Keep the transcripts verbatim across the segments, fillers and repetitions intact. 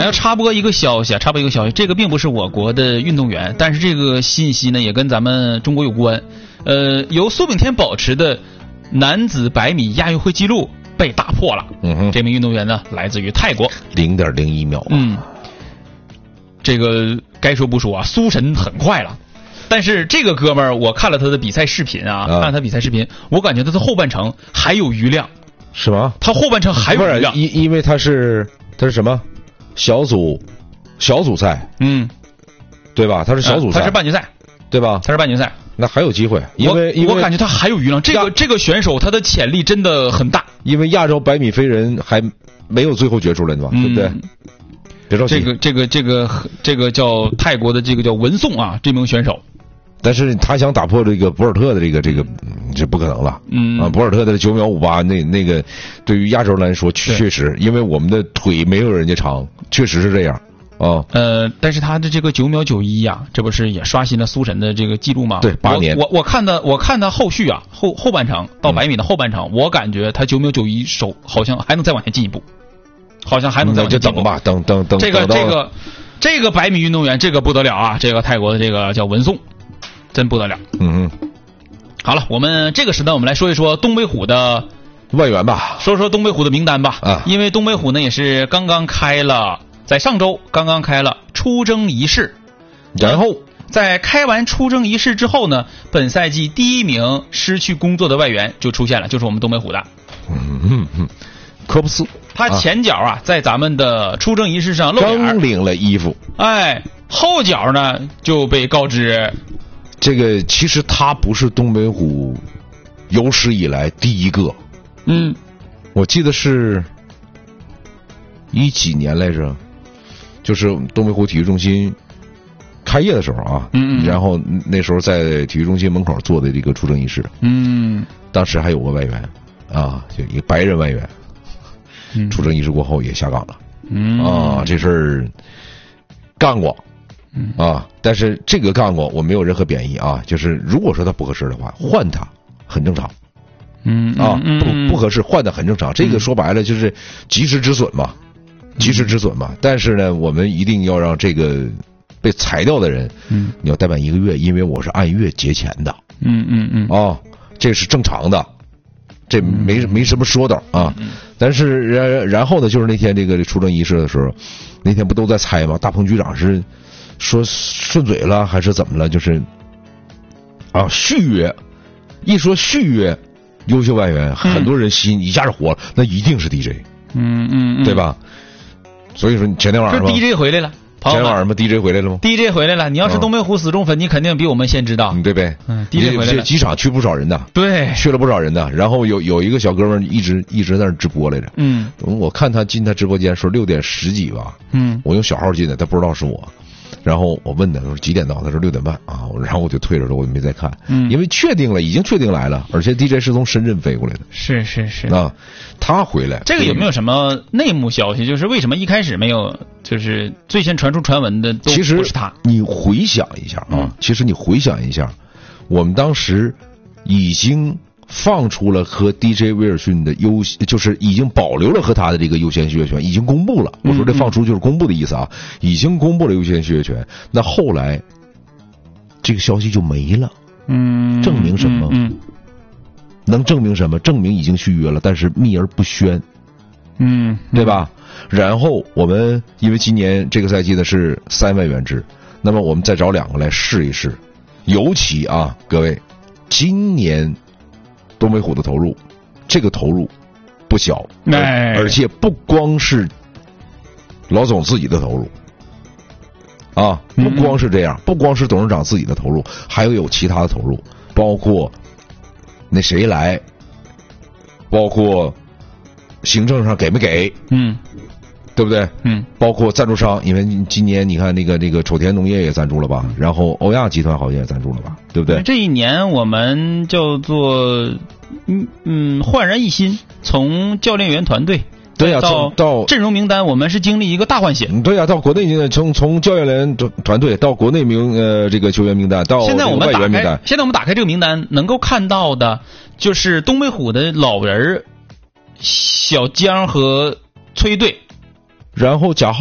要插播一个消息啊，插播一个消息，这个并不是我国的运动员，但是这个信息呢也跟咱们中国有关。呃，由苏炳添保持的男子百米亚运会纪录被打破了。 嗯哼， 这名运动员呢来自于泰国， 零点零一秒。 嗯，这个该说不说啊，苏神很快了。但是这个哥们儿，我看了他的比赛视频啊， 啊看他比赛视频，我感觉他的后半程还有余量。 是吗？ 他后半程还有余量， 因因为他是他是什么小组小组赛， 嗯， 对吧？他是小组赛， 他是半决赛， 对吧？ 他是半决赛， 那还有机会，因为因为我感觉他还有余量。这个这个选手他的潜力真的很大， 因为亚洲百米飞人还没有最后决出来呢嘛， 嗯、 对不对？别着急， 这个这个这个这个叫泰国的这个叫文颂啊，这名选手。 但是他想打破这个博尔特的这个这个，这不可能了。 嗯啊，博尔特的九秒五八，那那个对于亚洲来说确实，因为我们的腿没有人家长，确实是这样啊。 呃，但是他的这个九秒九一呀，这不是也刷新了苏神的这个记录吗？ 对，八年。 我我我看的我看他后续啊，后后半程到百米的后半程，嗯、我感觉他九秒九一手好像还能再往前进一步，好像还能再往前进一步。 那就等吧，等等等。 这个这个这个百米运动员，这个不得了啊！这个泰国的这个叫文颂。真不得了， 嗯嗯， 好了，我们这个时段我们来说一说东北虎的外援吧， 说说东北虎的名单吧啊， 因为东北虎呢也是刚刚开了，在上周刚刚开了出征仪式， 然后在开完出征仪式之后呢，本赛季第一名失去工作的外援就出现了，就是我们东北虎的， 嗯嗯嗯，科布斯， 他前脚啊，啊在咱们的出征仪式上露脸， 刚领了衣服， 哎，后脚呢就被告知。 这个其实他不是东北虎有史以来第一个， 嗯， 我记得是一几年来着，就是东北虎体育中心开业的时候啊， 嗯嗯， 然后那时候在体育中心门口做的这个出征仪式， 嗯， 当时还有个外援啊，就一个白人外援，嗯，出征仪式过后也下岗了， 嗯啊，这事儿干过。啊，但是这个干过，我没有任何贬义啊。就是如果说他不合适的话，换他很正常。 嗯啊， 嗯不不合适换的很正常。这个说白了就是及时止损嘛，及时止损嘛。但是呢，我们一定要让这个被裁掉的人， 嗯， 你要待满一个月，因为我是按月结钱的。 嗯嗯嗯。 啊，这是正常的，这没没什么说道啊。但是然然后呢，就是那天这个出征仪式的时候，那天不都在猜吗？大鹏局长是。说顺嘴了还是怎么了？就是啊，续约，一说续约，优秀外援，很多人心一下就活了，那一定是 D J， 嗯嗯， 对吧？所以说前天晚上 D J 回来了， 前天晚上吗 ？D J 回来了吗 ？D J 回来了，你要是东北虎死忠粉，你肯定比我们先知道， 嗯，对呗？ 嗯 ，D J 回来了， 机场去不少人的， 对， 去了不少人的。然后有有一个小哥们一直一直在那直播来着， 嗯， 我看他进他直播间说六点十几吧， 嗯， 我用小号进的，他不知道是我。然后我问他，我说几点到？他说六点半啊。然后我就退了，我就没再看， 嗯， 因为确定了，已经确定来了，而且 D J 是从深圳飞过来的， 是是是啊，他回来。 这个有没有什么内幕消息？就是为什么一开始没有，就是最先传出传闻的都不是他？ 你回想一下啊，嗯、其实你回想一下，我们当时已经放出了和 D J 威尔逊的优，就是已经保留了和他的这个优先续约权，已经公布了。我说这放出就是公布的意思啊，已经公布了优先续约权。那后来这个消息就没了， 嗯， 证明什么？ 嗯， 能证明什么？证明已经续约了，但是秘而不宣， 嗯， 对吧？然后我们因为今年这个赛季的是三外援制，那么我们再找两个来试一试。尤其啊，各位，今年东北虎的投入，这个投入不小， 哎， 而且不光是老总自己的投入啊，不光是这样，嗯、不光是董事长自己的投入，还有有其他的投入，包括那谁来，包括行政上给没给， 嗯， 对不对？ 嗯， 包括赞助商，因为今年你看那个那个丑田农业也赞助了吧，然后欧亚集团好像也赞助了吧，对不对？ 这一年我们叫做嗯嗯焕然一新，从教练员团队对呀、啊， 到到阵容名单，我们是经历一个大换血。 对呀、啊，到国内从从教练员团队到国内名呃这个球员名单，到现在我们打开， 现在我们打开这个名单，能够看到的就是东北虎的老人小江和崔队。 然后贾浩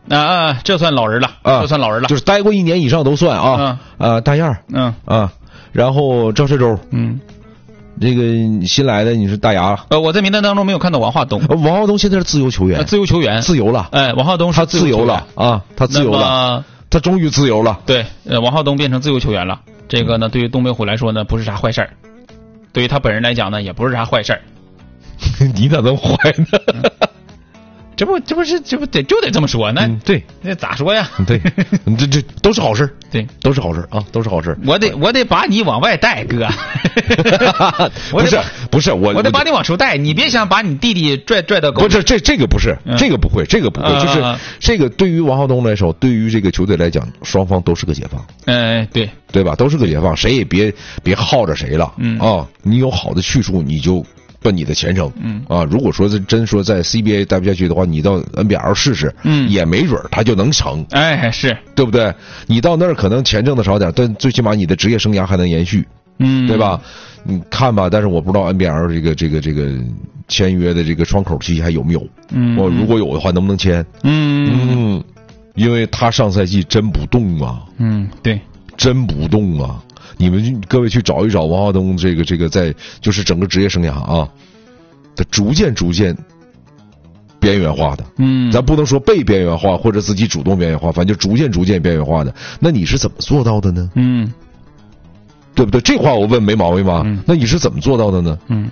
啊啊，这算老人了， 啊， 这算老人了， 就是待过一年以上都算啊。嗯、啊，大雁儿， 嗯啊，然后赵世洲， 嗯， 这个新来的你是大牙。 呃，我在名单当中没有看到王化东。 王化东现在是自由球员， 呃、自由球员， 自由了。 哎，王化东是他自由了啊，他自由了，他终于自由了。 对，呃，王浩东变成自由球员了。这个呢，对于东北虎来说呢，不是啥坏事儿；对于他本人来讲呢，也不是啥坏事儿。 你咋这么坏呢？ 嗯、这不，这不是，这不得就得这么说？那、 嗯、对， 那咋说呀？ 对，这这都是好事， 对， 都是好事啊，都是好事。 我得我得把你往外带，哥。 不是不是我， 我得把你往出带，你别想把你弟弟拽拽到狗。 不是这这个不是，嗯、这个不会，这个不会，嗯、就是这个对于王浩东来说，对于这个球队来讲，双方都是个解放。 哎、呃，对对吧？都是个解放，谁也别别耗着谁了。 嗯啊，你有好的去处，你就奔你的前程。 嗯啊，如果说是真说在 C B A 待不下去的话，你到 N B L 试试， 嗯， 也没准他就能成。 哎，是对不对？你到那儿可能钱挣的少点，但最起码你的职业生涯还能延续。 嗯， 对吧？你看吧，但是我不知道 N B L 这个这个这个签约的这个窗口期还有没有？ 嗯， 我如果有的话，能不能签？ 嗯嗯，因为他上赛季真不动啊。 嗯，对， 真不动啊！你们各位去找一找王浩东这个这个在就是整个职业生涯啊，他逐渐逐渐边缘化的。 嗯， 咱不能说被边缘化或者自己主动边缘化，反正就逐渐逐渐边缘化的。那你是怎么做到的呢？ 嗯。 对不对？这话我问没毛病吧？ 嗯、 那你是怎么做到的呢？ 嗯，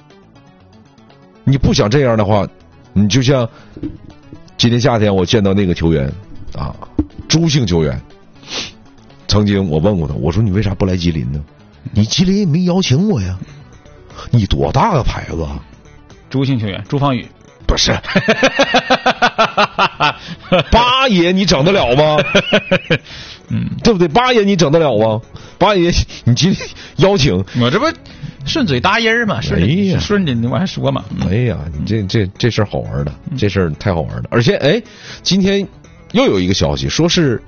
你不想这样的话，你就像今年夏天我见到那个球员啊，朱姓球员，曾经我问过他，我说你为啥不来吉林呢？你吉林也没邀请我呀，你多大个牌子？ 朱姓球员朱芳雨不是，八爷你整得了吗？ 嗯， 对不对？八爷你整得了吗？八爷你今天邀请我这不顺嘴搭音儿嘛，顺着、哎、呀顺着你往下说嘛。 哎呀，你这这这事儿好玩的，这事儿太好玩了。而且哎，今天又有一个消息，说是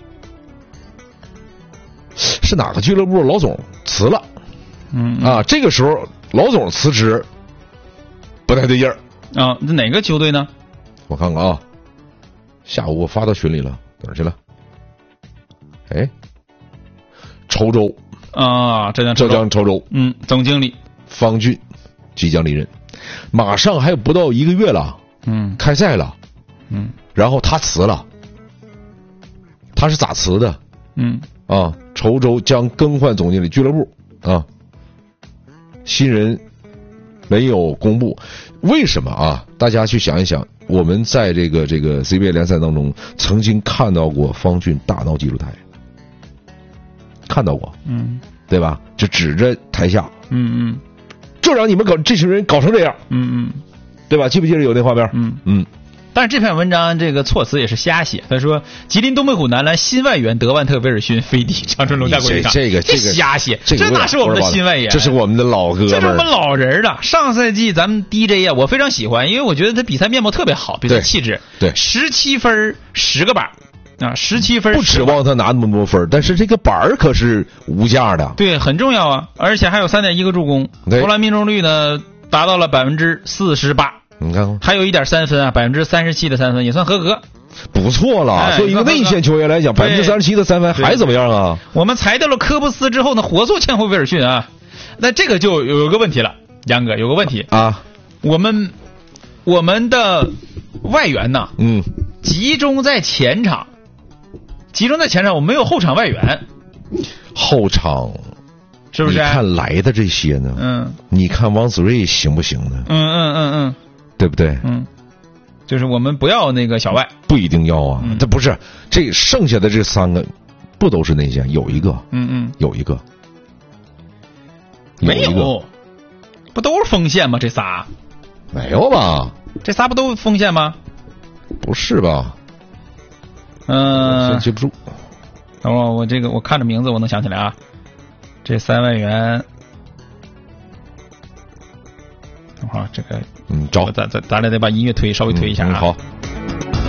是哪个俱乐部老总辞了。 嗯啊，这个时候老总辞职不太对劲儿啊。这哪个球队呢？ 我看看啊，下午我发到群里了，哪儿去了？哎，稠州啊，浙江浙江稠州， 嗯，总经理方俊即将离任，马上还有不到一个月了， 嗯， 开赛了， 嗯， 然后他辞了，他是咋辞的？ 嗯啊，稠州将更换总经理，俱乐部啊，新人没有公布，为什么啊？大家去想一想，我们在这个这个 C B A 联赛当中曾经看到过方俊大闹记录台。看到过， 嗯， 对吧？就指着台下， 嗯嗯， 就让你们搞这群人搞成这样， 嗯嗯， 对吧？记不记得有那画面？ 嗯嗯。 但是这篇文章这个措辞也是瞎写。他说，吉林东北虎男篮新外援德万特·威尔逊飞抵长春龙虾国际场， 这个这个瞎写， 这个哪是我们的新外援？ 这是我们的老哥们， 这是我们老人了。上赛季咱们 D J 啊，我非常喜欢，因为我觉得他比赛面貌特别好，比赛气质。 对， 十七分十个板。啊，十七分， 不指望他拿那么多分，但是这个板儿可是无价的， 对，很重要啊，而且还有三点一个助攻，投篮命中率呢达到了百分之四十八， 你看看， 还有一点三分啊，百分之三十七的三分也算合格， 不错了。 哎、 作为一个内线球员来讲，百分之三十七的三分还怎么样啊？ 我们裁掉了科布斯之后呢，火速签回威尔逊啊，那这个就有个问题了，杨哥有个问题啊， 我们我们的外援呢， 嗯， 集中在前场。集中在前场，我没有后场外援。 后场是不是？ 你看来的这些呢？ 嗯。 你看王子睿行不行呢？ 嗯嗯嗯嗯， 对不对？ 嗯，就是我们不要那个小外， 不一定要啊。这、嗯、不是这剩下的这三个，不都是内线？有一个， 嗯嗯， 有一个， 有没有？不都是锋线吗？这仨没有吧？ 这仨不都是锋线吗？ 不是吧？ 嗯， 记不住。 等会儿我这个我看着名字我能想起来啊，这三外援，等会儿这个嗯找咱咱咱俩得把音乐推稍微推一下啊。 嗯嗯、好。